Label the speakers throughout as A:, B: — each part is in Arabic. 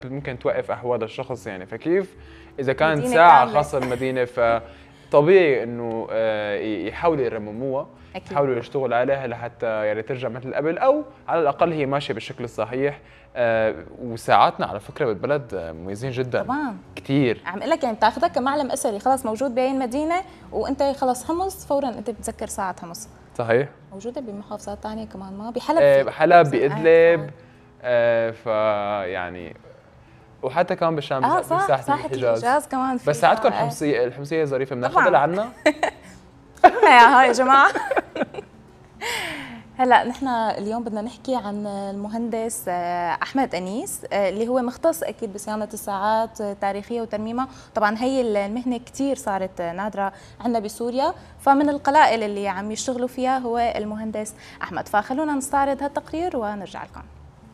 A: ممكن توقف احوال الشخص يعني، فكيف اذا كانت
B: مدينة
A: ساعه
B: كاملة.
A: خاصه المدينه فطبيعي انه يحاولوا يرمموها،
B: أكيد.
A: يحاولوا يشتغلوا عليها لحتى يعني ترجع مثل قبل، او على الاقل هي ماشيه بالشكل الصحيح. وساعاتنا على فكره بالبلد مميزين جدا
B: طبعا
A: كثير.
B: عم اقول لك يعني بتاخذها كمعلم اثري، خلص موجود باي مدينه وانت خلص حمص فورا انت بتتذكر ساعه حمص.
A: صحيح.
B: موجوده بمحافظات ثانيه كمان، ما بحلب
A: بحلب بإدلب. فيعني وحتى كمان بالشام
B: صح
A: بساحه
B: ساحه
A: الحجاز.
B: الحجاز كمان في.
A: بس ساعتكم الحمصيه ظريفه، بناخذها
B: طبعاً.
A: لعنا.
B: يا يا جماعه. هلا نحن اليوم بدنا نحكي عن المهندس احمد انيس، اللي هو مختص اكيد بصيانه الساعات التاريخيه وترميمها. طبعا هي المهنه كثير صارت نادره عندنا بسوريا، فمن القلائل اللي عم يشتغلوا فيها هو المهندس احمد. فخلونا نستعرض هالتقرير ونرجع لكم.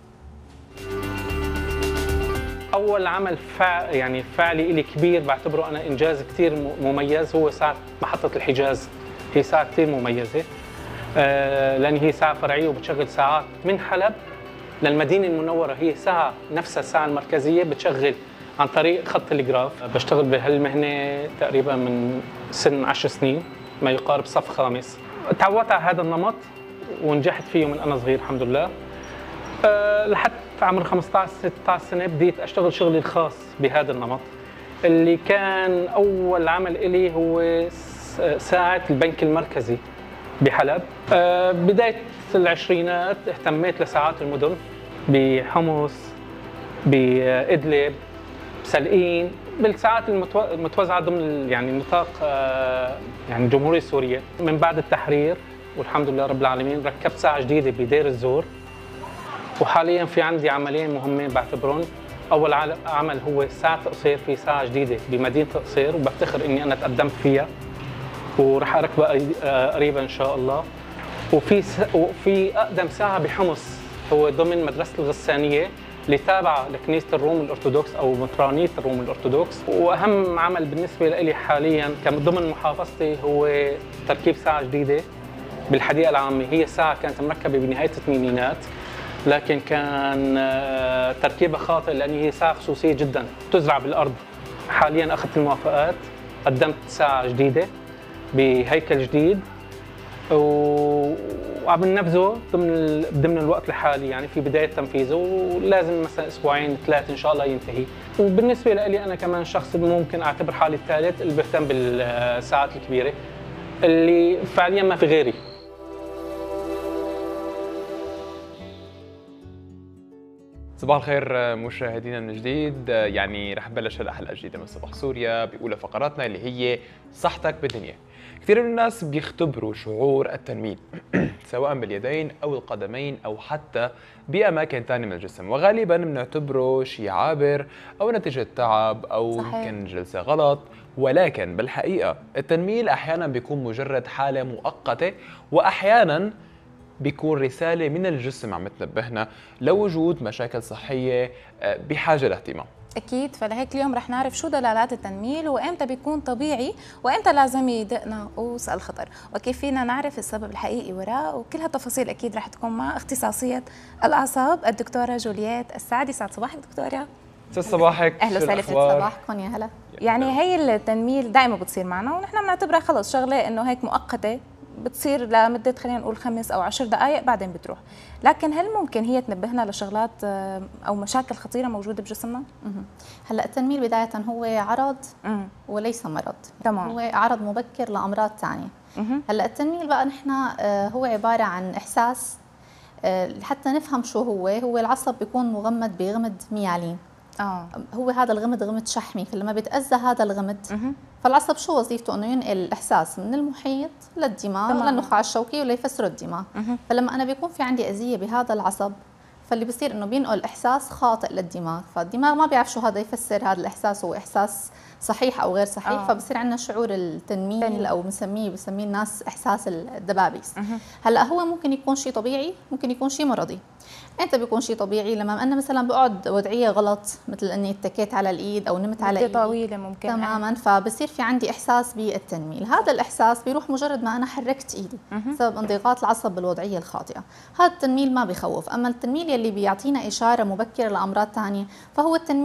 C: اول عمل يعني فعلي إلي كبير بعتبره انا انجاز كثير مميز هو ساعه محطه الحجاز. هي ساعه كثير مميزه لان هي ساعه فرعيه وبتشغل ساعات من حلب للمدينه المنوره. هي ساعه نفسها الساعه المركزيه بتشغل عن طريق خط تلغراف. بشتغل بهالمهنه تقريبا من سن 10 سنين، ما يقارب صف خامس. تعودت على هذا النمط ونجحت فيه من انا صغير الحمد لله. لحد عمر 15 16 سنه بديت اشتغل شغلي الخاص بهذا النمط، اللي كان اول عمل إلي هو ساعه البنك المركزي بحلب. بدايه العشرينات اهتميت لساعات المدن بحمص، بإدلب، بسلقين، بالساعات المتوزعه ضمن يعني نطاق يعني جمهوريه سوريا. من بعد التحرير والحمد لله رب العالمين ركبت ساعه جديده بدير الزور. وحاليا في عندي عملين مهمين بعتبرهم. اول عمل هو ساعه تقصير، في ساعه جديده بمدينه تقصير وبفتخر اني انا تقدمت فيها وراح اركبها قريبا ان شاء الله. وفي اقدم ساعه بحمص هو ضمن مدرسه الغسانيه اللي تابعه لكنيسه الروم الارثوذكس او مطرانيه الروم الارثوذكس. واهم عمل بالنسبه لي حاليا ضمن محافظتي هو تركيب ساعه جديده بالحديقه العامه. هي ساعه كانت مركبه بنهايه الثمانينات لكن كان تركيبها خاطئ لان هي ساعه خصوصيه جدا تزرع بالارض. حاليا اخذت الموافقات، قدمت ساعه جديده بهيكل جديد وعم ننفذه ضمن الوقت الحالي، يعني في بدايه تنفيذه ولازم مثلا اسبوعين ثلاثه ان شاء الله ينتهي. وبالنسبه لي انا كمان شخص ممكن اعتبر حالي الثالث اللي بهتم بالساعات الكبيره اللي فعليا ما في غيري.
A: صباح الخير مشاهدينا من جديد. يعني رح نبلش هلا حلقه جديده من صباح سوريا باولى فقراتنا اللي هي صحتك بالدنيا. كثير من الناس بيختبروا شعور التنميل سواء باليدين او القدمين او حتى باماكن ثانيه من الجسم، وغالبا بنعتبره شيء عابر او نتيجه تعب او يمكن جلسه غلط. ولكن بالحقيقه التنميل احيانا بيكون مجرد حاله مؤقته، واحيانا بيكون رسالة من الجسم عم تنبهنا لوجود مشاكل صحية بحاجة لاهتمام. أكيد.
B: فلهيك اليوم رح نعرف شو دلالات التنميل وإمتى بيكون طبيعي وإمتى لازم يدقنا قوس الخطر، وكيف فينا نعرف السبب الحقيقي وراء. وكل هالتفاصيل أكيد رح تكون مع اختصاصية الأعصاب الدكتورة جولييت السعدي. سعد صباحك دكتورة.
A: يسعد صباحك.
B: أهلا وسهلا فيك. صباحكم يا هلا. يعني هي التنميل دائما بتصير معنا ونحن بنعتبرها خلص شغلة إنه هيك مؤقتة بتصير لمدة خلينا نقول 5 أو 10 دقائق بعدين بتروح. لكن هل ممكن هي تنبهنا لشغلات أو مشاكل خطيرة موجودة بجسمنا؟
D: هلا التنميل بداية هو عرض وليس مرض. تمام. هو عرض مبكر لأمراض ثانية. هلا التنميل بقى نحن هو عبارة عن إحساس حتى نفهم شو هو العصب بيكون مغمد بغمد ميالين. هو هذا الغمد غمد شحمي، فلما بيتأذى هذا الغمد فالعصب شو وظيفته؟ انه ينقل الاحساس من المحيط للدماغ للنخاع الشوكي وليفسره الدماغ. فلما انا بيكون في عندي اذيه بهذا العصب فاللي بصير انه بينقل احساس خاطئ للدماغ، فالدماغ ما بيعرف شو هذا يفسر هذا الاحساس هو احساس صحيح او غير صحيح. فبصير عندنا شعور التنميل او بسميه الناس احساس الدبابيس. هلا هو ممكن يكون شيء طبيعي، ممكن يكون شيء مرضي. امتى بيكون شيء طبيعي؟ لما انا مثلا بقعد وضعيه غلط، مثل اني اتكيت على الايد او نمت على ايد
B: طويله ممكن.
D: تماما. فبصير في عندي احساس بالتنميل. هذا الاحساس بيروح مجرد ما انا حركت ايدي بسبب انضغاط العصب بالوضعيه الخاطئه. هذا التنميل ما بخوف. اما التنميل يلي بيعطينا اشاره مبكره لامراض ثانيه فهو التنميل